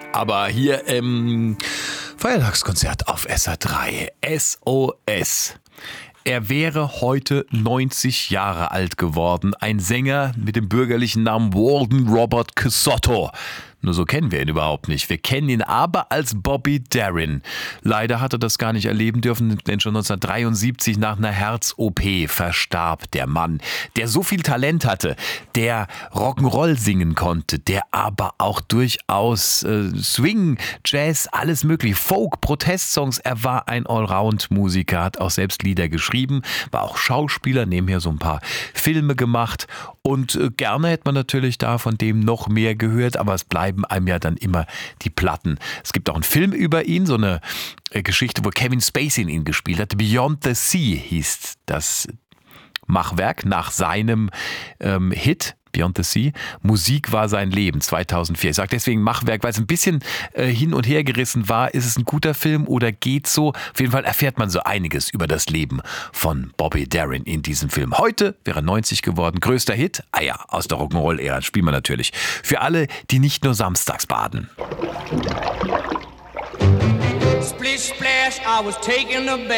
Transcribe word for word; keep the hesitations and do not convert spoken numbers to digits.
Aber hier im Feiertagskonzert auf S R drei, S O S. Er wäre heute neunzig Jahre alt geworden. Ein Sänger mit dem bürgerlichen Namen Walden Robert Cusotto. Nur so kennen wir ihn überhaupt nicht. Wir kennen ihn aber als Bobby Darin. Leider hat er das gar nicht erleben dürfen, denn schon neunzehnhundertdreiundsiebzig nach einer Herz-O P verstarb der Mann, der so viel Talent hatte, der Rock'n'Roll singen konnte, der aber auch durchaus äh, Swing, Jazz, alles mögliche, Folk, Protestsongs. Er war ein Allround-Musiker, hat auch selbst Lieder geschrieben, war auch Schauspieler, nebenher so ein paar Filme gemacht und äh, gerne hätte man natürlich da von dem noch mehr gehört, aber es bleibt einem ja dann immer die Platten. Es gibt auch einen Film über ihn, so eine Geschichte, wo Kevin Spacey in ihn gespielt hat. Beyond the Sea hieß das Machwerk nach seinem ähm, Hit Beyond the Sea. Musik war sein Leben, zweitausendvier. Ich sage deswegen Machwerk, weil es ein bisschen äh, hin und her gerissen war. Ist es ein guter Film oder geht's so? Auf jeden Fall erfährt man so einiges über das Leben von Bobby Darin in diesem Film. Heute wäre er neunzig geworden. Größter Hit? Ah ja, aus der Rock'n'Roll-Ära. Spielen wir natürlich. Für alle, die nicht nur samstags baden. Splish splash, I was taking a bath.